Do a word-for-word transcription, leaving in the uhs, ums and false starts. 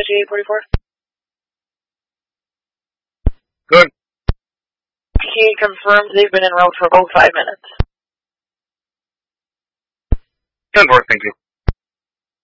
G eight forty-four? Good. He confirms they've been en route for about five minutes. ten four, thank you.